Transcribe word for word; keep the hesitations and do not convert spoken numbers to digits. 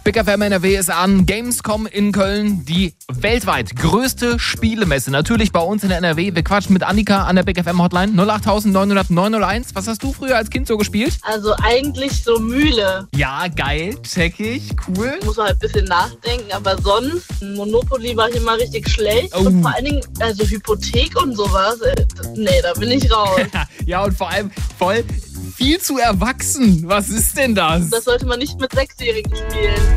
Big F M N R W ist an. Gamescom in Köln, die weltweit größte Spielemesse. Natürlich bei uns in der N R W. Wir quatschen mit Annika an der Big F M Hotline. null acht neun null null neun null eins. Was hast du früher als Kind so gespielt? Also eigentlich so Mühle. Ja, geil. Check ich. Cool. Muss man halt ein bisschen nachdenken, aber sonst, Monopoly war ich immer richtig schlecht. Oh. Und vor allen Dingen, also Hypothek und sowas, äh, nee, da bin ich raus. Ja, und vor allem voll viel zu erwachsen. Was ist denn das? Das sollte man nicht mit Sechsjährigen spielen.